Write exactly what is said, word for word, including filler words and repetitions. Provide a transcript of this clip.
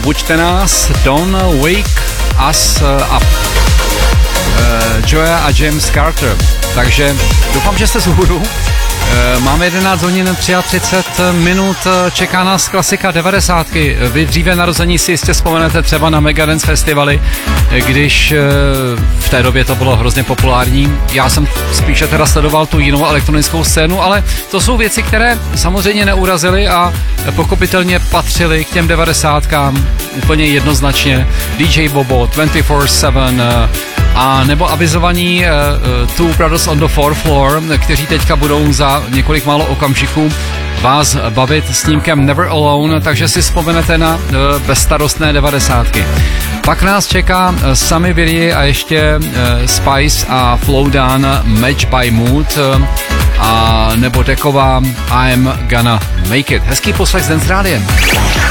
Nebuďte nás, Don't Wake Us Up. Uh, Joya a James Carter. Takže doufám, že jste z úvodu. Máme jedenáct hodin třicet tři minut, čeká nás klasika devadesátky. Vy dříve narození si jistě vzpomenete třeba na Megadance festivaly, když v té době to bylo hrozně populární. Já jsem spíše teda sledoval tu jinou elektronickou scénu, ale to jsou věci, které samozřejmě neurazily a pochopitelně patřily k těm devadesátkám úplně jednoznačně. D J Bobo, dvacet čtyři sedm, a nebo avizovaní uh, Two Brothers on the Fourth Floor, kteří teďka budou za několik málo okamžiků vás bavit s snímkem Never Alone, takže si vzpomenete na uh, bezstarostné devadesátky. Pak nás čeká uh, Sami Viri a ještě uh, Spice a Flowdown Match by Mood uh, a nebo Deková I'm Gonna Make It. Hezký poslech z Dance Rádiem.